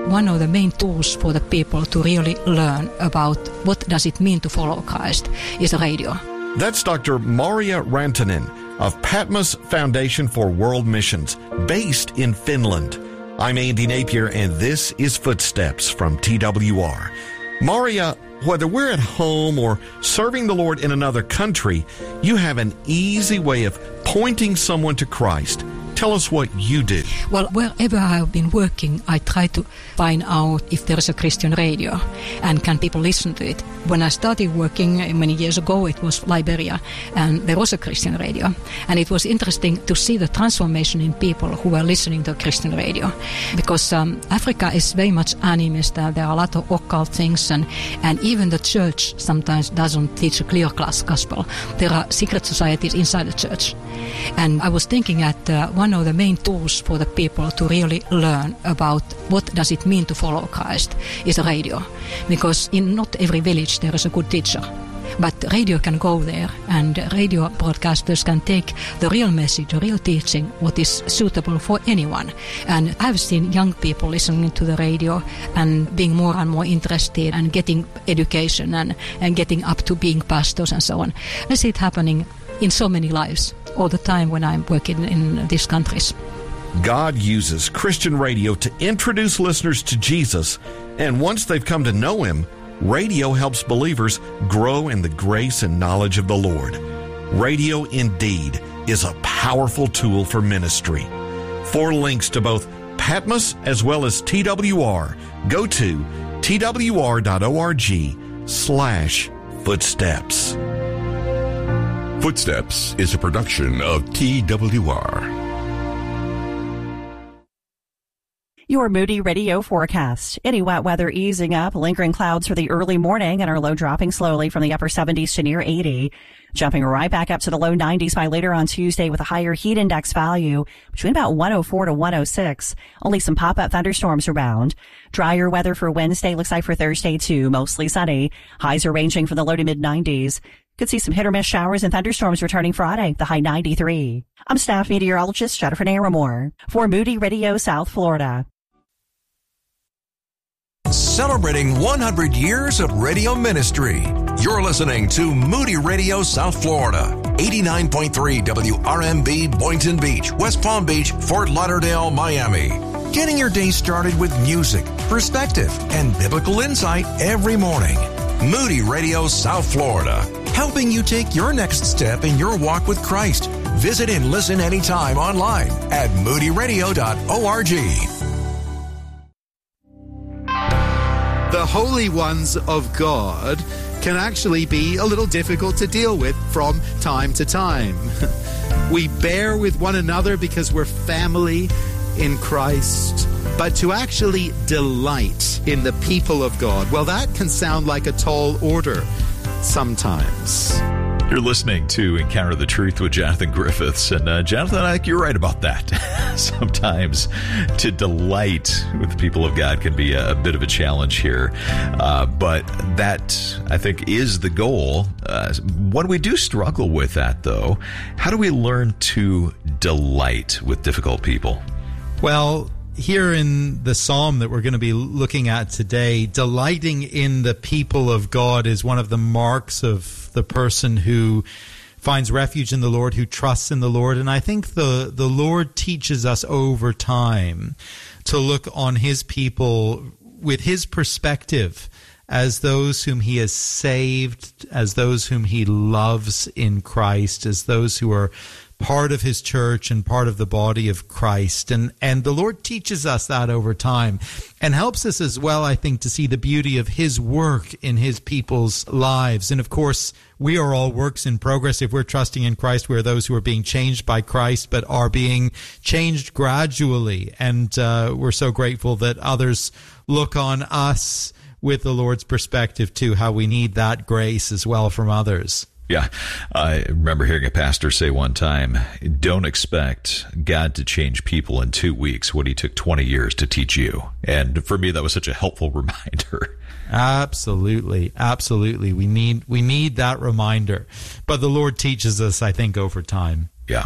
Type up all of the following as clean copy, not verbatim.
one of the main tools for the people to really learn about what does it mean to follow Christ is radio. That's Dr. Maria Rantanen of Patmos Foundation for World Missions, based in Finland. I'm Andy Napier, and this is Footsteps from TWR. Maria, whether we're at home or serving the Lord in another country, you have an easy way of pointing someone to Christ. Tell us what you do. Well, wherever I've been working, I try to find out if there is a Christian radio and can people listen to it. When I started working many years ago, it was Liberia, and there was a Christian radio. And it was interesting to see the transformation in people who were listening to Christian radio. Because Africa is very much animist. There are a lot of occult things, and even the church sometimes doesn't teach a clear class gospel. There are secret societies inside the church. And I was thinking that one of the main tools for the people to really learn about what does it mean to follow Christ is a radio. Because in not every village there is a good teacher. But radio can go there, and radio broadcasters can take the real message, the real teaching, what is suitable for anyone. And I've seen young people listening to the radio and being more and more interested and getting education and getting up to being pastors and so on. I see it happening in so many lives all the time when I'm working in these countries. God uses Christian radio to introduce listeners to Jesus, and once they've come to know Him, radio helps believers grow in the grace and knowledge of the Lord. Radio indeed is a powerful tool for ministry. For links to both Patmos as well as TWR, go to twr.org/footsteps. Footsteps is a production of TWR. Your Moody Radio forecast. Any wet weather easing up, lingering clouds for the early morning, and our low dropping slowly from the upper 70s to near 80. Jumping right back up to the low 90s by later on Tuesday with a higher heat index value between about 104 to 106. Only some pop-up thunderstorms around. Drier weather for Wednesday looks like for Thursday too, mostly sunny. Highs are ranging from the low to mid 90s. Could see some hit or miss showers and thunderstorms returning Friday, the high 93. I'm staff meteorologist Jennifer Naramore for Moody Radio South Florida. Celebrating 100 years of radio ministry. You're listening to Moody Radio South Florida, 89.3 WRMB Boynton Beach, West Palm Beach, Fort Lauderdale, Miami. Getting your day started with music, perspective, and biblical insight every morning. Moody Radio South Florida, helping you take your next step in your walk with Christ. Visit and listen anytime online at moodyradio.org. The holy ones of God can actually be a little difficult to deal with from time to time. We bear with one another because we're family in Christ. But to actually delight in the people of God, well, that can sound like a tall order sometimes. You're listening to Encounter the Truth with Jonathan Griffiths. And Jonathan, I think you're right about that. Sometimes to delight with the people of God can be a bit of a challenge here. But that, I think, is the goal. When we do struggle with that, though, how do we learn to delight with difficult people? Well, here in the psalm that we're going to be looking at today, delighting in the people of God is one of the marks of the person who finds refuge in the Lord, who trusts in the Lord. And I think the Lord teaches us over time to look on His people with His perspective as those whom He has saved, as those whom He loves in Christ, as those who are part of His church and part of the body of Christ. And the Lord teaches us that over time and helps us as well, I think, to see the beauty of His work in His people's lives. And of course, we are all works in progress. If we're trusting in Christ, we're those who are being changed by Christ, but are being changed gradually. And we're so grateful that others look on us with the Lord's perspective too, how we need that grace as well from others. Yeah, I remember hearing a pastor say one time, don't expect God to change people in 2 weeks when He took 20 years to teach you. And for me, that was such a helpful reminder. Absolutely. Absolutely. We need that reminder. But the Lord teaches us, I think, over time. Yeah.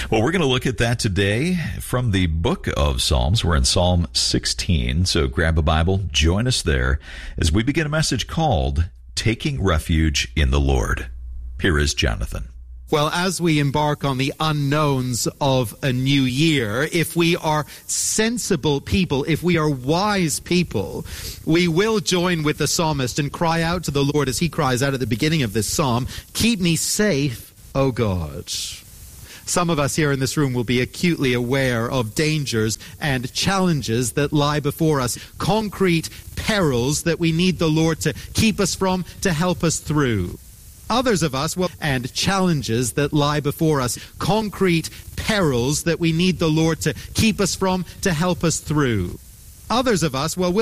Well, we're going to look at that today from the book of Psalms. We're in Psalm 16, so grab a Bible, join us there as we begin a message called Taking Refuge in the Lord. Here is Jonathan. Well, as we embark on the unknowns of a new year, if we are sensible people, if we are wise people, we will join with the psalmist and cry out to the Lord as he cries out at the beginning of this psalm, "Keep me safe, O God." Some of us here in this room will be acutely aware of dangers and challenges that lie before us, concrete perils that we need the Lord to keep us from, to help us through. Others of us will, and challenges that lie before us, concrete perils that we need the Lord to keep us from, to help us through. Others of us, well,